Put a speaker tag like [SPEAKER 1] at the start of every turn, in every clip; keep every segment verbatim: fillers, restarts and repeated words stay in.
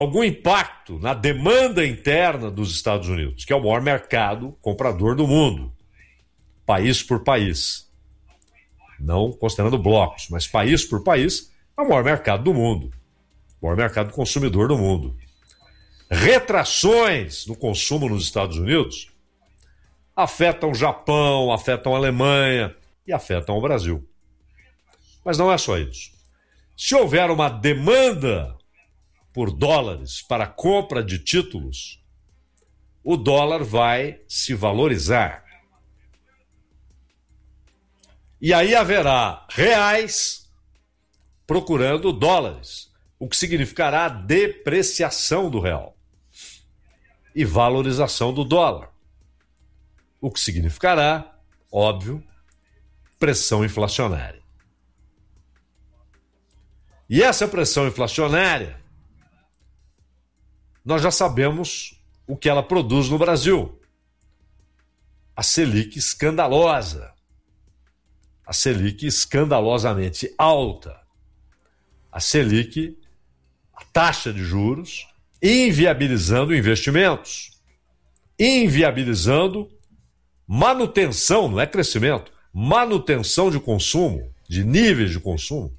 [SPEAKER 1] algum impacto na demanda interna dos Estados Unidos, que é o maior mercado comprador do mundo, país por país. Não considerando blocos, mas país por país, é o maior mercado do mundo, o maior mercado consumidor do mundo. Retrações no consumo nos Estados Unidos afetam o Japão, afetam a Alemanha e afetam o Brasil. Mas não é só isso. Se houver uma demanda por dólares para compra de títulos, o dólar vai se valorizar. E aí haverá reais procurando dólares, o que significará depreciação do real e valorização do dólar, o que significará, óbvio, pressão inflacionária. E essa pressão inflacionária, nós já sabemos o que ela produz no Brasil. A Selic escandalosa. A Selic escandalosamente alta. A Selic, a taxa de juros, inviabilizando investimentos, inviabilizando manutenção, não é crescimento, manutenção de consumo, de níveis de consumo.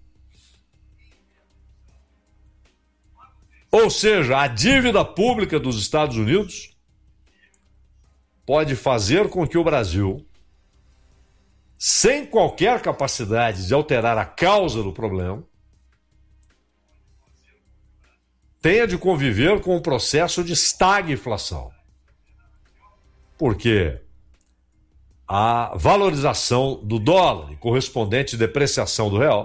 [SPEAKER 1] Ou seja, a dívida pública dos Estados Unidos pode fazer com que o Brasil, sem qualquer capacidade de alterar a causa do problema, tenha de conviver com um processo de estagflação. Porque a valorização do dólar e correspondente depreciação do real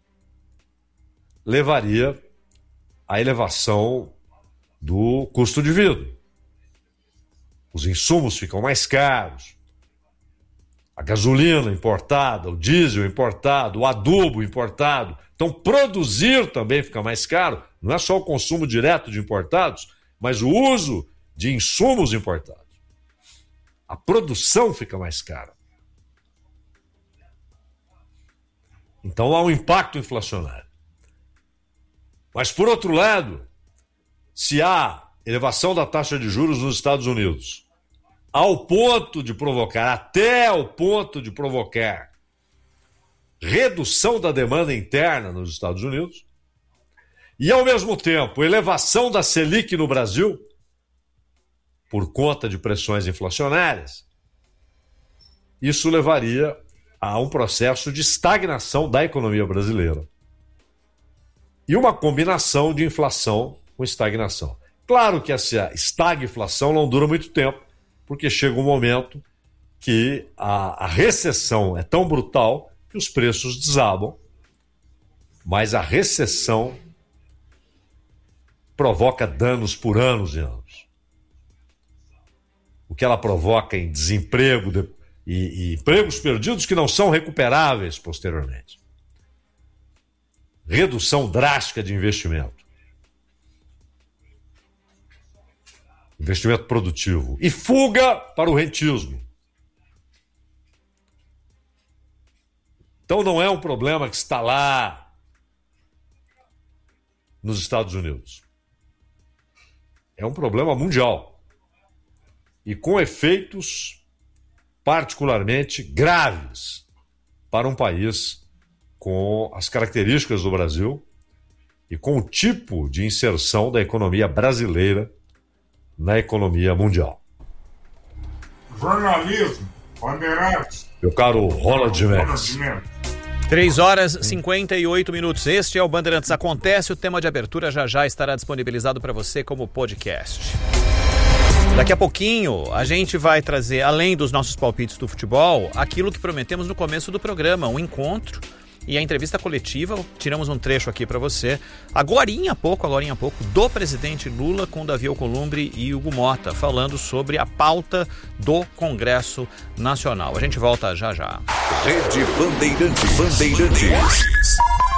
[SPEAKER 1] levaria à elevação do custo de vida. Os insumos ficam mais caros, a gasolina importada, o diesel importado, o adubo importado. Então, produzir também fica mais caro. Não é só o consumo direto de importados, mas o uso de insumos importados. A produção fica mais cara. Então, há um impacto inflacionário. Mas, por outro lado, se há elevação da taxa de juros nos Estados Unidos, ao ponto de provocar, até ao ponto de provocar redução da demanda interna nos Estados Unidos, e, ao mesmo tempo, elevação da Selic no Brasil, por conta de pressões inflacionárias, isso levaria a um processo de estagnação da economia brasileira. E uma combinação de inflação com estagnação. Claro que essa estagflação não dura muito tempo, porque chega um momento que a, a recessão é tão brutal que os preços desabam, mas a recessão provoca danos por anos e anos. O que ela provoca em desemprego de, e, e empregos perdidos que não são recuperáveis posteriormente. Redução drástica de investimento. Investimento produtivo. E fuga para o rentismo. Então não é um problema que está lá nos Estados Unidos. É um problema mundial. E com efeitos particularmente graves para um país com as características do Brasil e com o tipo de inserção da economia brasileira na economia mundial.
[SPEAKER 2] Jornalismo, Bandeirantes.
[SPEAKER 1] Meu caro Ronald Mendes.
[SPEAKER 3] três horas e cinquenta e oito minutos. Este é o Bandeirantes Acontece. O tema de abertura já já estará disponibilizado para você como podcast. Daqui a pouquinho a gente vai trazer, além dos nossos palpites do futebol, aquilo que prometemos no começo do programa, um encontro e a entrevista coletiva. Tiramos um trecho aqui para você, agorinha há pouco, agorinha há pouco, do presidente Lula com Davi Alcolumbre e Hugo Mota, falando sobre a pauta do Congresso Nacional. A gente volta já já.
[SPEAKER 4] Rede Bandeirantes. Bandeirantes.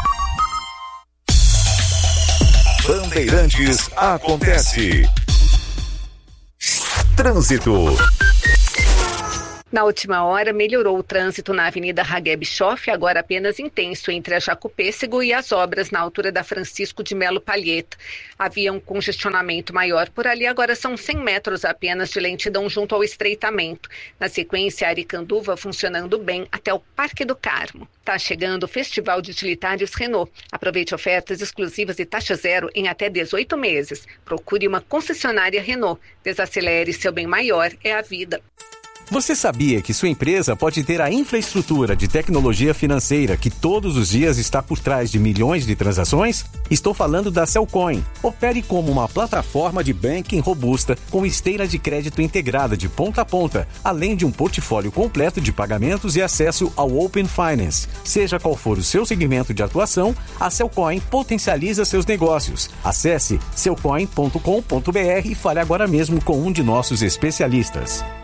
[SPEAKER 4] Bandeirantes Acontece. Trânsito.
[SPEAKER 5] Na última hora, melhorou o trânsito na Avenida Ragué Bischoff, agora apenas intenso entre a Jacopêssego e as obras na altura da Francisco de Melo Palheta. Havia um congestionamento maior por ali, agora são cem metros apenas de lentidão junto ao estreitamento. Na sequência, a Aricanduva funcionando bem até o Parque do Carmo. Está chegando o Festival de Utilitários Renault. Aproveite ofertas exclusivas e taxa zero em até dezoito meses. Procure uma concessionária Renault. Desacelere, seu bem maior é a vida.
[SPEAKER 6] Você sabia que sua empresa pode ter a infraestrutura de tecnologia financeira que todos os dias está por trás de milhões de transações? Estou falando da Cellcoin. Opere como uma plataforma de banking robusta com esteira de crédito integrada de ponta a ponta, além de um portfólio completo de pagamentos e acesso ao Open Finance. Seja qual for o seu segmento de atuação, a Cellcoin potencializa seus negócios. Acesse cellcoin ponto com ponto b r e fale agora mesmo com um de nossos especialistas.